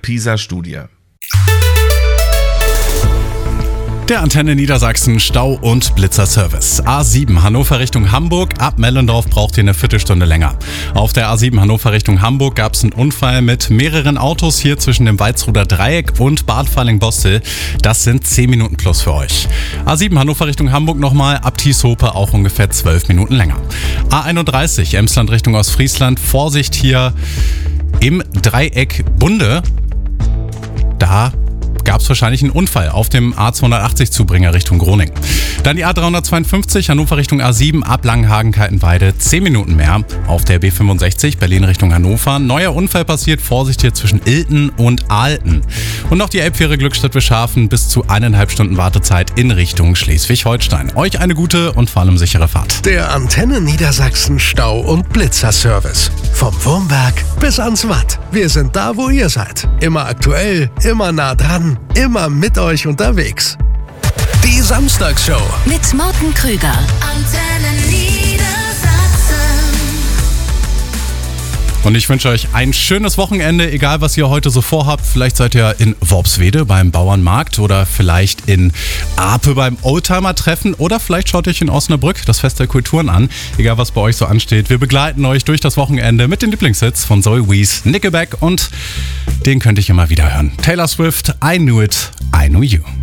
PISA-Studie. Der Antenne Niedersachsen Stau- und Blitzerservice. A7 Hannover Richtung Hamburg. Ab Mellendorf braucht ihr eine Viertelstunde länger. Auf der A7 Hannover Richtung Hamburg gab es einen Unfall mit mehreren Autos hier zwischen dem Walsruder Dreieck und Bad Falling-Bostel. Das sind 10 Minuten plus für euch. A7 Hannover Richtung Hamburg nochmal. Ab Thieshope auch ungefähr 12 Minuten länger. A31 Emsland Richtung Ostfriesland. Vorsicht hier im Dreieck Bunde. Da gab es wahrscheinlich einen Unfall auf dem A280-Zubringer Richtung Groningen. Dann die A352 Hannover Richtung A7 ab Langenhagen-Kaltenweide 10 Minuten mehr. Auf der B65 Berlin Richtung Hannover. Neuer Unfall passiert, Vorsicht hier zwischen Ilten und Ahlten. Und noch die Elbfähre Glückstadt-Wilschafen bis zu 1,5 Stunden Wartezeit in Richtung Schleswig-Holstein. Euch eine gute und vor allem sichere Fahrt. Der Antenne Niedersachsen Stau- und Blitzerservice. Vom Wurmberg bis ans Watt. Wir sind da, wo ihr seid. Immer aktuell, immer nah dran, immer mit euch unterwegs. Die Samstagsshow mit Morten Krüger. Antenne Niedersachsen. Und ich wünsche euch ein schönes Wochenende, egal was ihr heute so vorhabt. Vielleicht seid ihr in Worpswede beim Bauernmarkt oder vielleicht in Ape beim Oldtimer-Treffen oder vielleicht schaut euch in Osnabrück das Fest der Kulturen an. Egal was bei euch so ansteht, wir begleiten euch durch das Wochenende mit den Lieblingshits von Zoe Wees, Nickelback und den könnt ihr immer wieder hören. Taylor Swift, I Knew It, I Knew You.